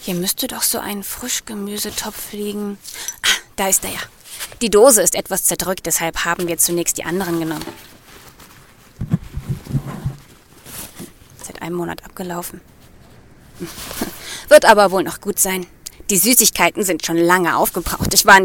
Hier müsste doch so ein Frischgemüsetopf liegen. Ah, da ist er ja. Die Dose ist etwas zerdrückt, deshalb haben wir zunächst die anderen genommen. Seit einem Monat abgelaufen. Wird aber wohl noch gut sein. Die Süßigkeiten sind schon lange aufgebraucht. Ich war